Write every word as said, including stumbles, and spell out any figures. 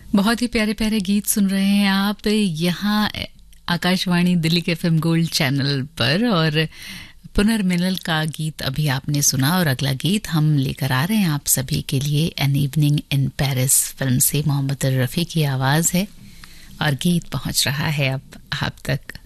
बहुत ही प्यारे प्यारे गीत सुन रहे हैं आप यहाँ आकाशवाणी दिल्ली के एफएम गोल्ड चैनल पर। और पुनर्मिलल का गीत अभी आपने सुना और अगला गीत हम लेकर आ रहे हैं आप सभी के लिए an evening in Paris film से। मोहम्मद रफ़ी की आवाज़ है और गीत पहुंच रहा है अब आप तक।